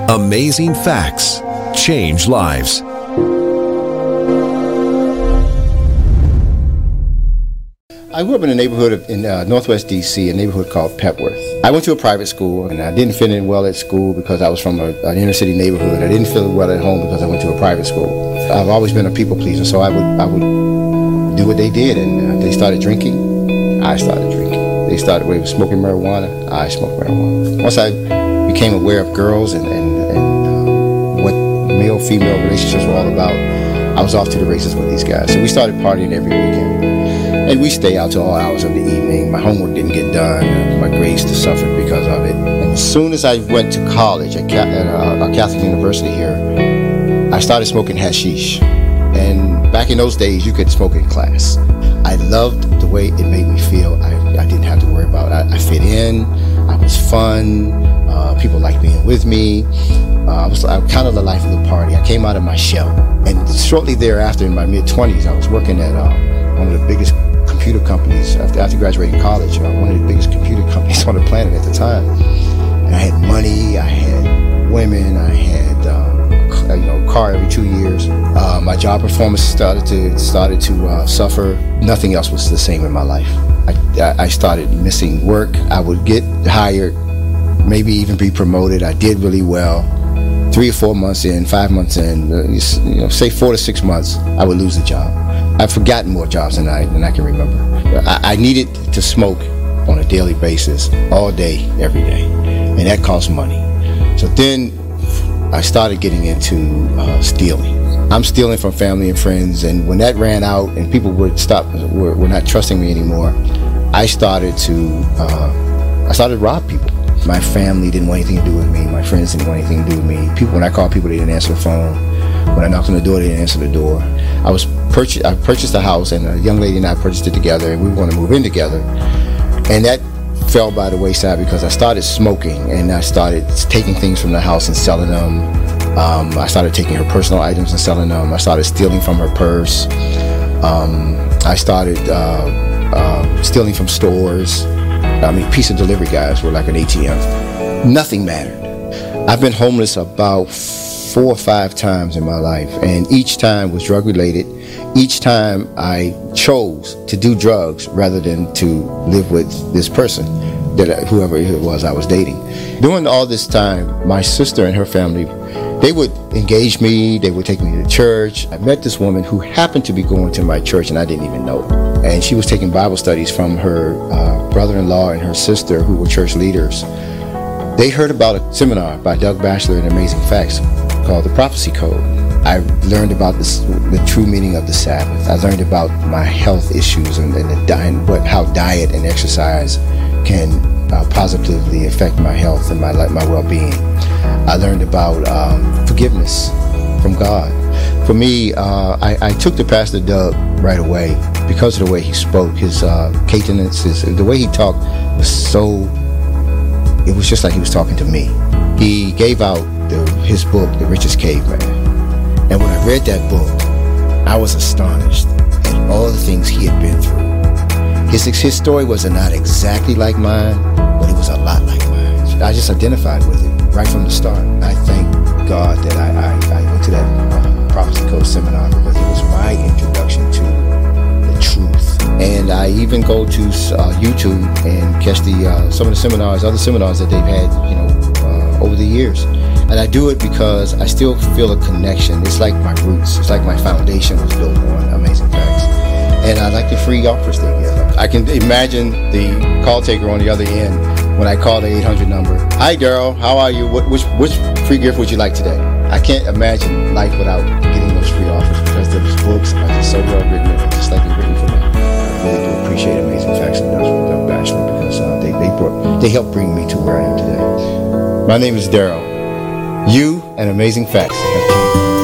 Amazing Facts. Change lives. I grew up in a neighborhood in Northwest D.C., a neighborhood called Pepworth. I went to a private school, and I didn't fit in well at school because I was from an inner city neighborhood. I didn't feel well at home because I went to a private school. I've always been a people pleaser, so I would do what they did, and they started drinking. I started drinking. They started smoking marijuana. I smoked marijuana. Once I became aware of girls and what male-female relationships were all about, I was off to the races with these guys. So we started partying every weekend. And we stay out till all hours of the evening. My homework didn't get done. My grades suffered because of it. And as soon as I went to college at a Catholic university here, I started smoking hashish. And back in those days, you could smoke in class. I loved the way it made me feel. I didn't have to worry about it. I fit in. I was fun. People liked being with me. I was kind of the life of the party. I came out of my shell. And shortly thereafter, in my mid-20s, I was working at one of the biggest computer companies after graduating college, one of the biggest computer companies on the planet at the time. And I had money, I had women, I had a car every 2 years. My job performance started to suffer. Nothing else was the same in my life. I started missing work. I would get hired, maybe even be promoted. I did really well. 3 or 4 months in, 5 months in, say 4 to 6 months, I would lose the job. I've forgotten more jobs than I can remember. I needed to smoke on a daily basis, all day, every day, and that cost money. So then I started getting into stealing. I'm stealing from family and friends, and when that ran out and people were not trusting me anymore, I started to rob people. My family didn't want anything to do with me. My friends didn't want anything to do with me. When I called people, they didn't answer the phone. When I knocked on the door, they didn't answer the door. I purchased a house, and a young lady and I purchased it together, and we were going to move in together. And that fell by the wayside because I started smoking, and I started taking things from the house and selling them. I started taking her personal items and selling them. I started stealing from her purse. I started stealing from stores. Pizza delivery guys were like an ATM. Nothing mattered. I've been homeless about 4 or 5 times in my life, and each time was drug related. Each time I chose to do drugs rather than to live with this person, whoever it was I was dating. During all this time, my sister and her family, they would engage me, they would take me to church. I met this woman who happened to be going to my church, and I didn't even know it. And she was taking Bible studies from her brother-in-law and her sister, who were church leaders. They heard about a seminar by Doug Batchelor in Amazing Facts called The Prophecy Code. I learned about the true meaning of the Sabbath. I learned about my health issues and how diet and exercise can positively affect my health and my well-being. I learned about forgiveness from God. For me, I took to Pastor Doug right away because of the way he spoke. His cadence, the way he talked it was just like he was talking to me. He gave out his book, The Richest Caveman. And when I read that book, I was astonished at all the things he had been through. His story was not exactly like mine, but it was a lot like mine. I just identified with it right from the start. I thank God that I went to that Prophecy Code seminar because it was my introduction to the truth. And I even go to YouTube and catch some of the other seminars that they've had, over the years. And I do it because I still feel a connection. It's like my roots. It's like my foundation was built on Amazing Facts. And I like the free offers they give. I can imagine the call taker on the other end when I call the 800 number. Hi, Daryl. How are you? Which free gift would you like today? I can't imagine life without getting those free offers because those books are just so well written and just like they're written for me. I really do appreciate Amazing Facts and Doug Batchelor because they helped bring me to where I am today. My name is Daryl. You and Amazing Facts have